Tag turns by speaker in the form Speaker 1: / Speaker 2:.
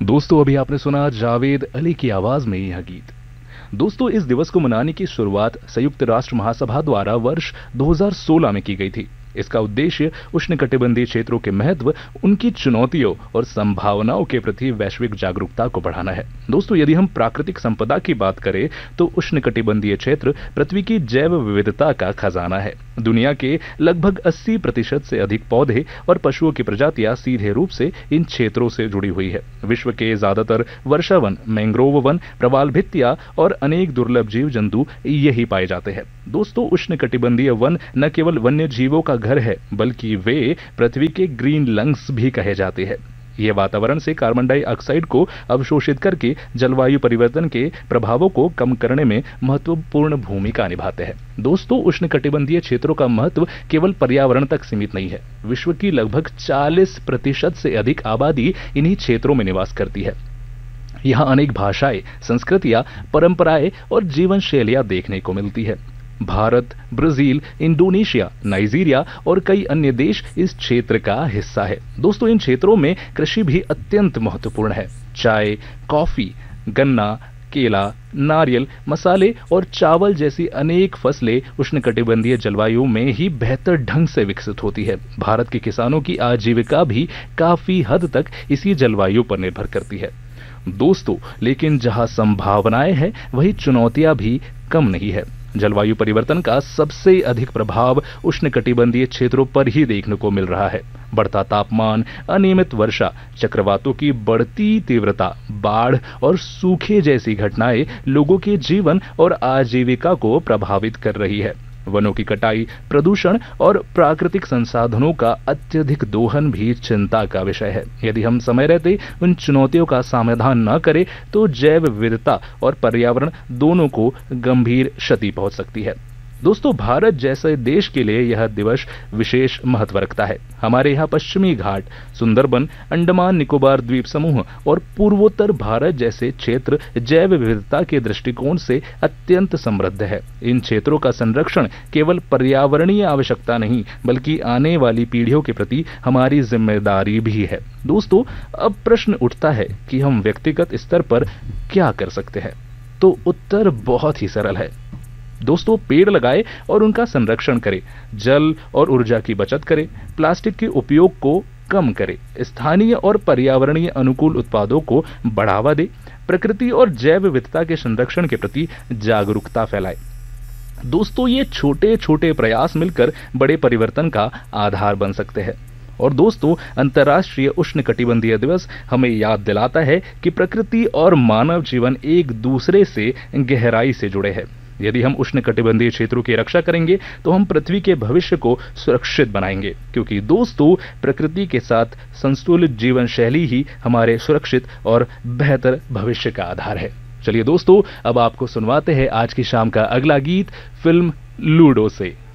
Speaker 1: दोस्तों अभी आपने सुना जावेद अली की आवाज में यह गीत। दोस्तों इस दिवस को मनाने की शुरुआत संयुक्त राष्ट्र महासभा द्वारा वर्ष 2016 में की गई थी। इसका उद्देश्य उष्णकटिबंधीय क्षेत्रों के महत्व, उनकी चुनौतियों और संभावनाओं के प्रति वैश्विक जागरूकता को बढ़ाना है। दोस्तों यदि हम प्राकृतिक संपदा की बात करें तो उष्णकटिबंधीय क्षेत्र पृथ्वी की जैव विविधता का खजाना है। दुनिया के लगभग 80% से अधिक पौधे और पशुओं की प्रजातियां सीधे रूप से इन क्षेत्रों से जुड़ी हुई है। विश्व के ज्यादातर वर्षावन, मैंग्रोव वन, प्रवाल भित्तियां और अनेक दुर्लभ जीव जंतु यही पाए जाते हैं। दोस्तों उष्णकटिबंधीय वन न केवल वन्य जीवों का घर है, बल्कि वे पृथ्वी के ग्रीन लंग्स भी कहे जाते हैं। ये वातावरण से कार्बन डाइऑक्साइड को अवशोषित करके जलवायु परिवर्तन के प्रभावों को कम करने में महत्वपूर्ण भूमिका निभाते हैं। दोस्तों उष्णकटिबंधीय क्षेत्रों का महत्व केवल पर्यावरण तक सीमित नहीं है। विश्व की लगभग 40% से अधिक आबादी इन्हीं क्षेत्रों में निवास करती है। यहाँ अनेक भाषाएं, संस्कृतियां, परंपराएं और जीवन शैलियां देखने को मिलती है। भारत, ब्राजील, इंडोनेशिया, नाइजीरिया और कई अन्य देश इस क्षेत्र का हिस्सा है। दोस्तों इन क्षेत्रों में कृषि भी अत्यंत महत्वपूर्ण है। चाय, कॉफी, गन्ना, केला, नारियल, मसाले और चावल जैसी अनेक फसलें उष्णकटिबंधीय जलवायु में ही बेहतर ढंग से विकसित होती है। भारत के किसानों की आजीविका भी काफी हद तक इसी जलवायु पर निर्भर करती है। दोस्तों लेकिन जहां संभावनाएं हैं वहीं चुनौतियां भी कम नहीं है। जलवायु परिवर्तन का सबसे अधिक प्रभाव उष्णकटिबंधीय क्षेत्रों पर ही देखने को मिल रहा है। बढ़ता तापमान, अनियमित वर्षा, चक्रवातों की बढ़ती तीव्रता, बाढ़ और सूखे जैसी घटनाएं लोगों के जीवन और आजीविका को प्रभावित कर रही है। वनों की कटाई, प्रदूषण और प्राकृतिक संसाधनों का अत्यधिक दोहन भी चिंता का विषय है। यदि हम समय रहते उन चुनौतियों का समाधान न करें तो जैव विविधता और पर्यावरण दोनों को गंभीर क्षति पहुंच सकती है। दोस्तों भारत जैसे देश के लिए यह दिवस विशेष महत्व रखता है। हमारे यहाँ पश्चिमी घाट, सुंदरबन, अंडमान निकोबार द्वीप समूह और पूर्वोत्तर भारत जैसे क्षेत्र जैव विविधता के दृष्टिकोण से अत्यंत समृद्ध है। इन क्षेत्रों का संरक्षण केवल पर्यावरणीय आवश्यकता नहीं बल्कि आने वाली पीढ़ियों के प्रति हमारी जिम्मेदारी भी है। दोस्तों अब प्रश्न उठता है कि हम व्यक्तिगत स्तर पर क्या कर सकते हैं। तो उत्तर बहुत ही सरल है। दोस्तों पेड़ लगाएं और उनका संरक्षण करें, जल और ऊर्जा की बचत करें, प्लास्टिक के उपयोग को कम करें, स्थानीय और पर्यावरणीय अनुकूल उत्पादों को बढ़ावा दें, प्रकृति और जैव विविधता के संरक्षण के प्रति जागरूकता फैलाएं। दोस्तों ये छोटे छोटे प्रयास मिलकर बड़े परिवर्तन का आधार बन सकते हैं। और दोस्तों अंतर्राष्ट्रीय उष्णकटिबंधीय दिवस हमें याद दिलाता है कि प्रकृति और मानव जीवन एक दूसरे से गहराई से जुड़े हैं। यदि हम उष्णकटिबंधीय क्षेत्रों की रक्षा करेंगे तो हम पृथ्वी के भविष्य को सुरक्षित बनाएंगे, क्योंकि दोस्तों प्रकृति के साथ संतुलित जीवन शैली ही हमारे सुरक्षित और बेहतर भविष्य का आधार है। चलिए दोस्तों अब आपको सुनवाते हैं आज की शाम का अगला गीत फिल्म लूडो से।